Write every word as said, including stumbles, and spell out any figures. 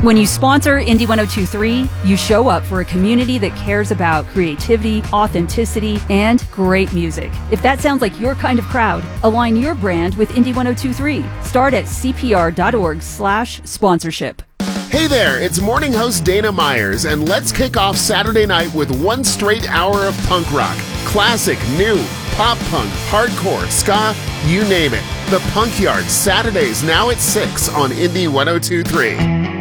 When you sponsor Indie ten twenty-three, you show up for a community that cares about creativity, authenticity, and great music. If that sounds like your kind of crowd, align your brand with Indie ten twenty-three. Start at cpr.org slash sponsorship. Hey there, it's morning host Dana Myers, and let's kick off Saturday night with one straight hour of punk rock. Classic, new, pop punk, hardcore, ska, you name it. The Punk Yard, Saturdays now at six on Indie ten twenty-three.